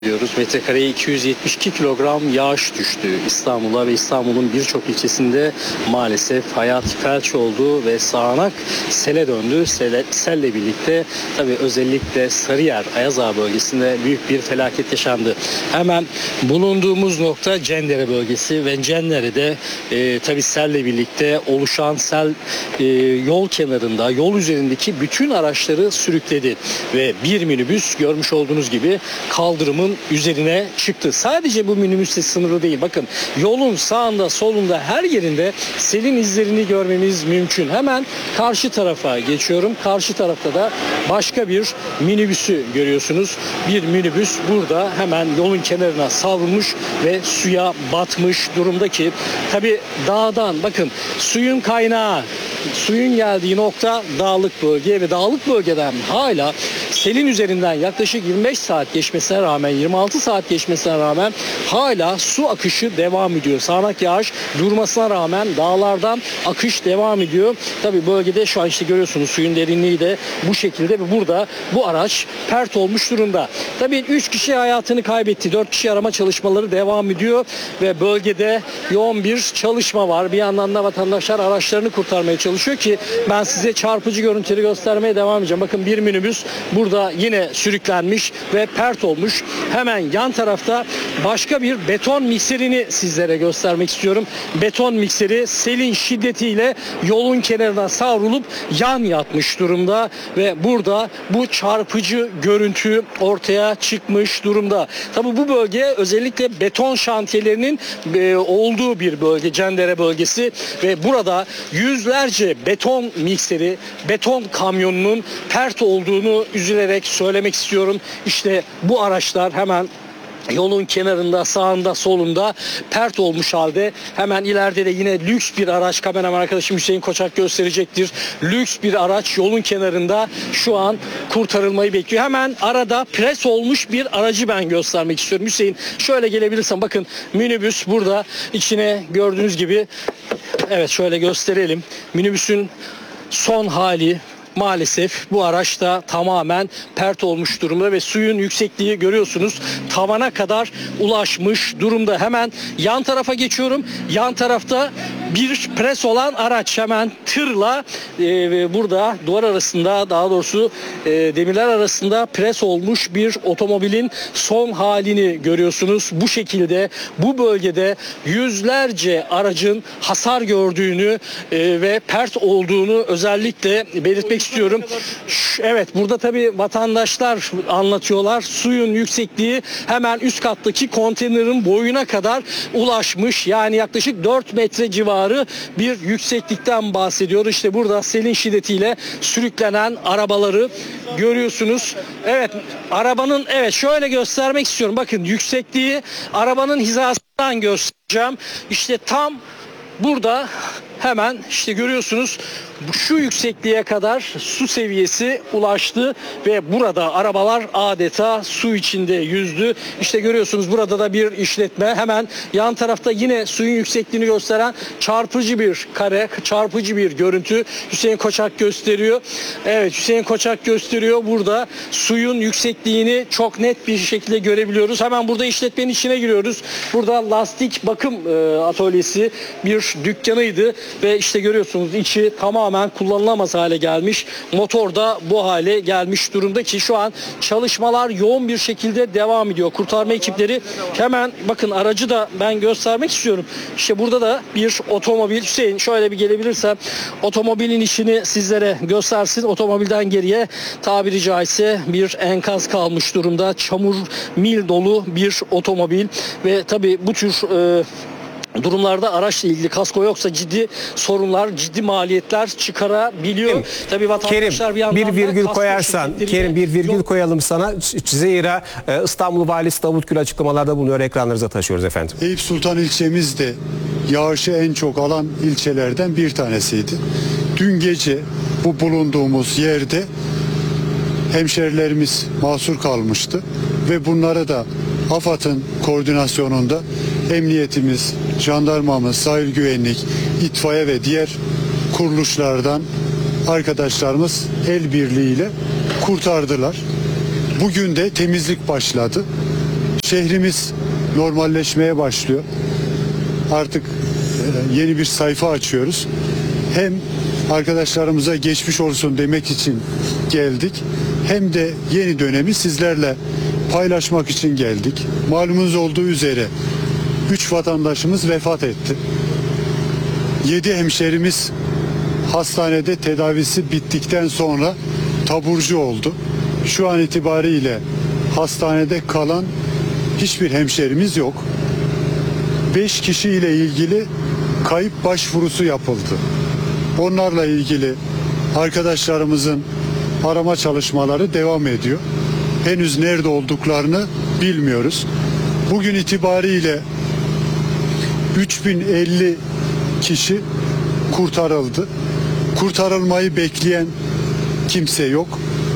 diyoruz. Metrekareye 272 kilogram yağış düştü İstanbul'a ve İstanbul'un birçok ilçesinde maalesef hayat felç oldu ve sağanak sele döndü. Selle birlikte tabii özellikle Sarıyer, Ayazağa bölgesinde büyük bir felaket yaşandı. Hemen bulunduğumuz nokta Cendere bölgesi ve Cendere'de tabii selle birlikte oluşan sel yol kenarında, yol üzerindeki bütün araçları sürükledi ve bir minibüs görmüş olduğunuz gibi kaldırımın üzerine çıktı. Sadece bu minibüsle sınırlı değil. Bakın yolun sağında solunda her yerinde selin izlerini görmemiz mümkün. Hemen karşı tarafa geçiyorum. Karşı tarafta da başka bir minibüsü görüyorsunuz. Bir minibüs burada hemen yolun kenarına savrulmuş ve suya batmış durumda ki tabi dağdan bakın suyun kaynağı, suyun geldiği nokta dağlık bölge ve dağlık bölgeden hala selin üzerinden yaklaşık 25 saat geçmesine rağmen 26 saat geçmesine rağmen hala su akışı devam ediyor. Sağanak yağış durmasına rağmen dağlardan akış devam ediyor. Tabi bölgede şu an işte görüyorsunuz suyun derinliği de bu şekilde ve burada bu araç pert olmuş durumda. Tabi 3 kişi hayatını kaybetti. 4 kişi arama çalışmaları devam ediyor ve bölgede yoğun bir çalışma var. Bir yandan da vatandaşlar araçlarını kurtarmaya çalışıyor ki ben size çarpıcı görüntüleri göstermeye devam edeceğim. Bakın bir minibüs burada yine sürüklenmiş ve pert olmuş. Hemen yan tarafta başka bir beton mikserini sizlere göstermek istiyorum. Beton mikseri selin şiddetiyle yolun kenarına savrulup yan yatmış durumda ve burada bu çarpıcı görüntü ortaya çıkmış durumda. Tabii bu bölge özellikle beton şantiyelerinin olduğu bir bölge, Cendere bölgesi ve burada yüzlerce beton mikseri, beton kamyonunun pert olduğunu üzülerek söylemek istiyorum. İşte bu araçlar hemen yolun kenarında, sağında, solunda pert olmuş halde. Hemen ileride de yine lüks bir araç, kameraman arkadaşım Hüseyin Koçak gösterecektir. Lüks bir araç yolun kenarında şu an kurtarılmayı bekliyor. Hemen arada pres olmuş bir aracı ben göstermek istiyorum. Hüseyin şöyle gelebilirsen bakın minibüs burada içine gördüğünüz gibi evet şöyle gösterelim. Minibüsün son hali. Maalesef bu araç da tamamen pert olmuş durumda ve suyun yüksekliği görüyorsunuz tavana kadar ulaşmış durumda. Hemen yan tarafa geçiyorum. Yan tarafta bir pres olan araç hemen tırla burada duvar arasında daha doğrusu demirler arasında pres olmuş bir otomobilin son halini görüyorsunuz. Bu şekilde bu bölgede yüzlerce aracın hasar gördüğünü ve pert olduğunu özellikle belirtmek istiyorum. Evet burada tabii vatandaşlar anlatıyorlar. Suyun yüksekliği hemen üst kattaki konteynerin boyuna kadar ulaşmış. Yani yaklaşık 4 metre civarı bir yükseklikten bahsediyor. İşte burada selin şiddetiyle sürüklenen arabaları görüyorsunuz. Evet arabanın şöyle göstermek istiyorum. Bakın yüksekliği arabanın hizasından göstereceğim. İşte tam burada hemen işte görüyorsunuz şu yüksekliğe kadar su seviyesi ulaştı ve burada arabalar adeta su içinde yüzdü. İşte görüyorsunuz burada da bir işletme. Hemen yan tarafta yine suyun yüksekliğini gösteren çarpıcı bir kare, çarpıcı bir görüntü. Hüseyin Koçak gösteriyor. Evet Hüseyin Koçak gösteriyor. Burada suyun yüksekliğini çok net bir şekilde görebiliyoruz. Hemen burada işletmenin içine giriyoruz. Burada lastik bakım atölyesi bir dükkanıydı ve işte görüyorsunuz içi tamamen kullanılamaz hale gelmiş. Motor da bu hale gelmiş durumda ki şu an çalışmalar yoğun bir şekilde devam ediyor. Kurtarma ekipleri hemen bakın aracı da ben göstermek istiyorum. İşte burada da bir otomobil. Hüseyin şöyle bir gelebilirsem otomobilin içini sizlere göstersin. Otomobilden geriye tabiri caizse bir enkaz kalmış durumda. Çamur mil dolu bir otomobil ve tabii bu tür durumlarda araçla ilgili kasko yoksa ciddi sorunlar, ciddi maliyetler çıkarabiliyor. Tabii vatandaşlar bir yandan bir virgül koyarsan, Kerim bir virgül koyalım sana. Zira İstanbul Valisi Davut Gül açıklamalarda bulunuyor. Ekranlarınıza taşıyoruz efendim. Eyüp Sultan ilçemiz de yağışı en çok alan ilçelerden bir tanesiydi. Dün gece bu bulunduğumuz yerde hemşerilerimiz mahsur kalmıştı ve bunları da AFAD'ın koordinasyonunda emniyetimiz, jandarmamız, sahil güvenlik, itfaiye ve diğer kuruluşlardan arkadaşlarımız el birliğiyle kurtardılar. Bugün de temizlik başladı. Şehrimiz normalleşmeye başlıyor. Artık yeni bir sayfa açıyoruz. Hem arkadaşlarımıza geçmiş olsun demek için geldik, hem de yeni dönemi sizlerle paylaşmak için geldik. Malumunuz olduğu üzere 3 vatandaşımız vefat etti. 7 hemşerimiz hastanede tedavisi bittikten sonra taburcu oldu. Şu an itibariyle hastanede kalan hiçbir hemşerimiz yok. 5 kişi ile ilgili kayıp başvurusu yapıldı. Onlarla ilgili arkadaşlarımızın arama çalışmaları devam ediyor. Henüz nerede olduklarını bilmiyoruz. Bugün itibariyle 3050 kişi kurtarıldı. Kurtarılmayı bekleyen kimse yok.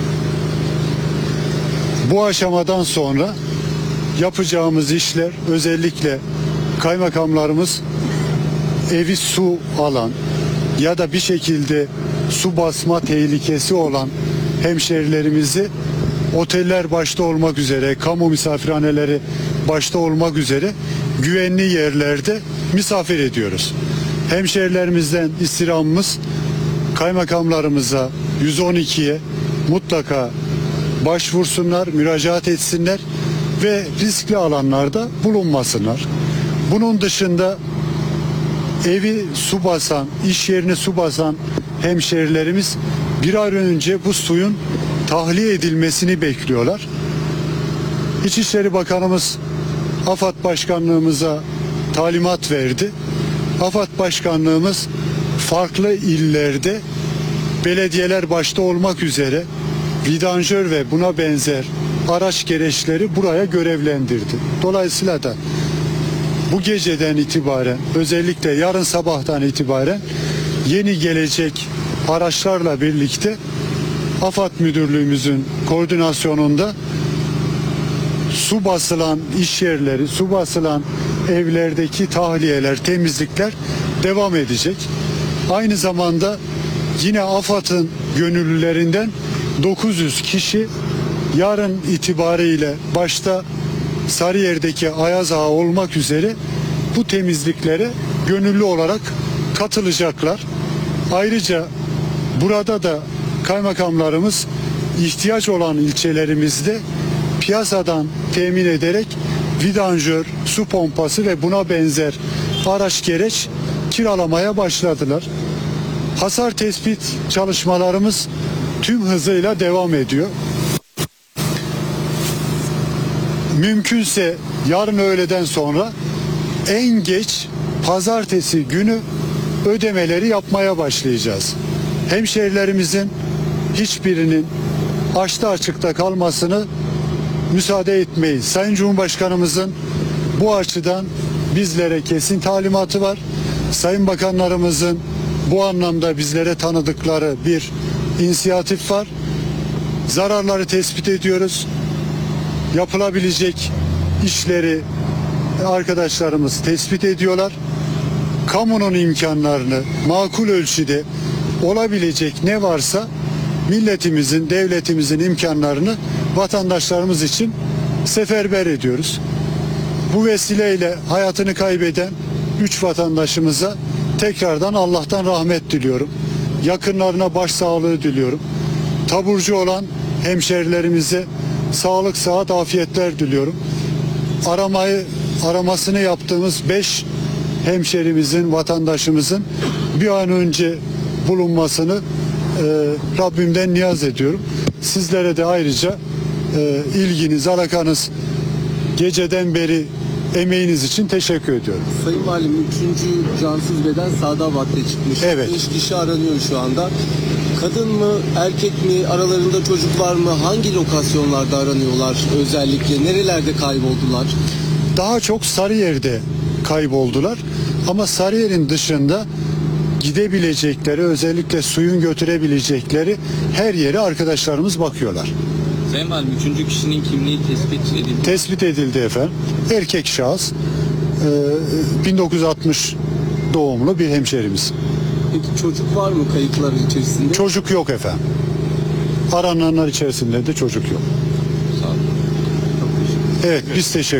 Bu aşamadan sonra yapacağımız işler, özellikle kaymakamlarımız evi su alan ya da bir şekilde su basma tehlikesi olan hemşerilerimizi oteller başta olmak üzere, kamu misafirhaneleri başta olmak üzere güvenli yerlerde misafir ediyoruz. Hemşerilerimizden istirhamımız kaymakamlarımıza, 112'ye mutlaka başvursunlar, müracaat etsinler ve riskli alanlarda bulunmasınlar. Bunun dışında evi su basan, iş yerini su basan hemşerilerimiz bir ay önce bu suyun tahliye edilmesini bekliyorlar. İçişleri Bakanımız AFAD Başkanlığımıza talimat verdi. AFAD Başkanlığımız farklı illerde belediyeler başta olmak üzere vidanjör ve buna benzer araç gereçleri buraya görevlendirdi. Dolayısıyla da bu geceden itibaren, özellikle yarın sabahtan itibaren yeni gelecek araçlarla birlikte AFAD Müdürlüğümüzün koordinasyonunda su basılan iş yerleri, su basılan evlerdeki tahliyeler, temizlikler devam edecek. Aynı zamanda yine AFAD'ın gönüllülerinden 900 kişi yarın itibariyle başta Sarıyer'deki Ayaz Ağa olmak üzere bu temizliklere gönüllü olarak katılacaklar. Ayrıca burada da kaymakamlarımız ihtiyaç olan ilçelerimizde piyasadan temin ederek vidanjör, su pompası ve buna benzer araç gereç kiralamaya başladılar. Hasar tespit çalışmalarımız tüm hızıyla devam ediyor. Mümkünse yarın öğleden sonra, en geç pazartesi günü ödemeleri yapmaya başlayacağız. Hemşehrilerimizin hiçbirinin açta açıkta kalmasını müsaade etmeyiz. Sayın Cumhurbaşkanımızın bu açıdan bizlere kesin talimatı var. Sayın Bakanlarımızın bu anlamda bizlere tanıdıkları bir inisiyatif var. Zararları tespit ediyoruz. Yapılabilecek işleri arkadaşlarımız tespit ediyorlar. Kamunun imkanlarını makul ölçüde olabilecek ne varsa milletimizin, devletimizin imkanlarını vatandaşlarımız için seferber ediyoruz. Bu vesileyle hayatını kaybeden 3 vatandaşımıza tekrardan Allah'tan rahmet diliyorum. Yakınlarına başsağlığı diliyorum. Taburcu olan hemşerilerimize sağlık, sıhhat, afiyetler diliyorum. Aramasını yaptığımız 5 hemşerimizin, vatandaşımızın bir an önce bulunmasını Rabbimden niyaz ediyorum. Sizlere de ayrıca ilginiz, alakanız, geceden beri emeğiniz için teşekkür ediyorum. Sayın Valim, 3. cansız beden Sadavat'ta çıkmış. Evet. 5 kişi aranıyor şu anda. Kadın mı, erkek mi, aralarında çocuk var mı? Hangi lokasyonlarda aranıyorlar özellikle? Nerelerde kayboldular? Daha çok Sarıyer'de kayboldular. Ama Sarıyer'in dışında gidebilecekleri, özellikle suyun götürebilecekleri her yere arkadaşlarımız bakıyorlar. Sayın Valim, 3. kişinin kimliği tespit edildi. Tespit edildi efendim. Erkek şahıs, 1960 doğumlu bir hemşerimiz. Peki çocuk var mı kayıplar içerisinde? Çocuk yok efendim. Arananlar içerisinde de çocuk yok. Sağ olun. Çok teşekkür ederim. Evet, biz teşekkür